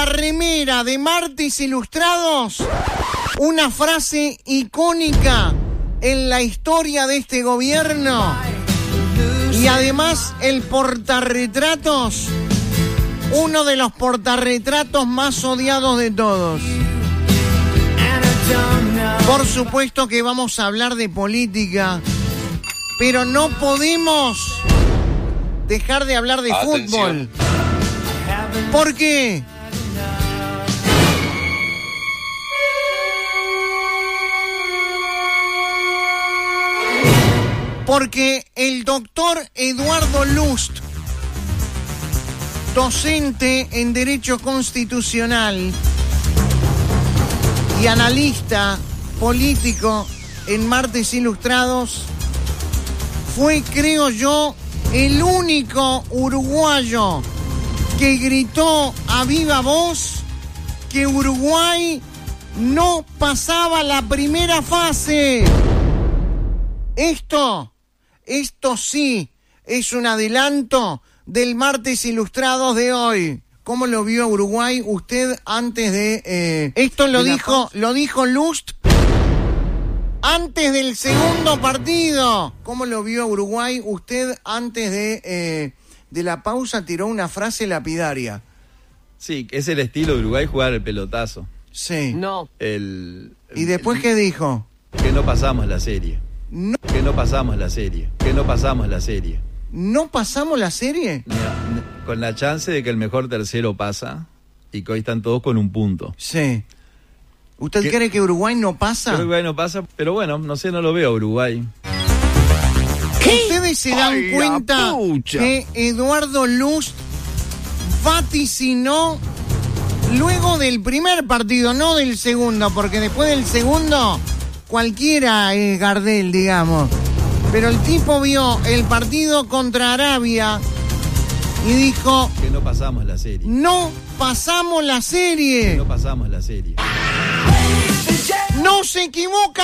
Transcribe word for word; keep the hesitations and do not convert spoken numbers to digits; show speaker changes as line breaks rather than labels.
la remera de Martes Ilustrados, una frase icónica en la historia de este gobierno y además el portarretratos, uno de los portarretratos más odiados de todos. Por supuesto que vamos a hablar de política, pero no podemos dejar de hablar de Atención. fútbol. ¿Por qué? Porque el doctor Eduardo Lust, docente en Derecho Constitucional y analista político en Martes Ilustrados, fue, creo yo, el único uruguayo que gritó a viva voz que Uruguay no pasaba la primera fase. Esto, esto sí, es un adelanto del Martes Ilustrados de hoy. ¿Cómo lo vio Uruguay usted antes de... Eh, esto lo dijo, lo dijo Lust antes del segundo partido. ¿Cómo lo vio Uruguay usted antes de, eh, de la pausa? Tiró una frase lapidaria.
Sí, es el estilo de Uruguay jugar el pelotazo.
Sí.
No.
El,
¿Y después el, qué dijo?
Que no pasamos la serie.
No.
Que no pasamos la serie. Que no pasamos la serie.
¿No pasamos la serie?
No, no, con la chance de que el mejor tercero pasa y que hoy están todos con un punto.
Sí. ¿Usted ¿Qué? cree que Uruguay no pasa?
Creo que Uruguay no pasa, pero bueno, no sé, no lo veo Uruguay.
¿Qué? ¿Ustedes se dan Ay, cuenta que Eduardo Lust vaticinó luego del primer partido, no del segundo, porque después del segundo cualquiera es Gardel, digamos? Pero el tipo vio el partido contra Arabia y dijo...
Que no pasamos la serie.
No pasamos la serie.
Que no pasamos la serie.
No se equivoca.